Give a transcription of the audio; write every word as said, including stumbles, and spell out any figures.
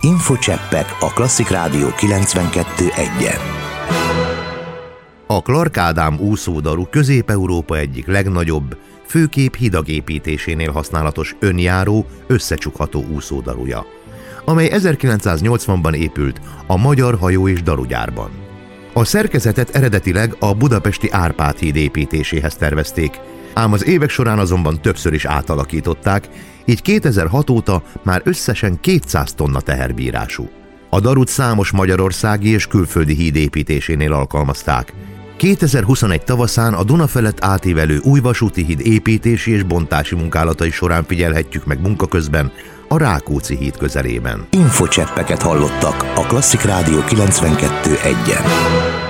Infocseppek a Klasszik Rádió kilencvenkettő egyen. A Clark Ádám úszódaru Közép-Európa egyik legnagyobb, főképp hidak építésénél használatos önjáró, összecsukható úszódaruja, amely ezerkilencszáznyolcvanban épült a Magyar Hajó- és Darugyárban. A szerkezetet eredetileg a budapesti Árpád híd építéséhez tervezték, ám az évek során azonban többször is átalakították, így kétezer-hat óta már összesen kétszáz tonna teherbírású. A darut számos magyarországi és külföldi híd építésénél alkalmazták. kétezer-huszonegy tavaszán a Duna felett átívelő új vasúti híd építési és bontási munkálatai során figyelhetjük meg munka közben a Rákóczi híd közelében. Infocseppeket hallottak a Klasszik Rádió kilencvenkettő egyen.